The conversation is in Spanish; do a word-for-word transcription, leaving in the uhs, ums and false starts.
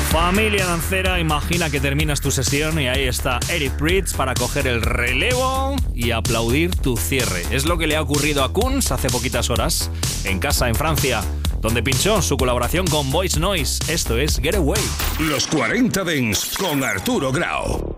Familia dancera, imagina que terminas tu sesión y ahí está Eric Prydz para coger el relevo y aplaudir tu cierre. Es lo que le ha ocurrido a Kunz hace poquitas horas, en casa, en Francia, donde pinchó su colaboración con Voice Noise. Esto es Get Away. Los cuarenta Dance con Arturo Grau.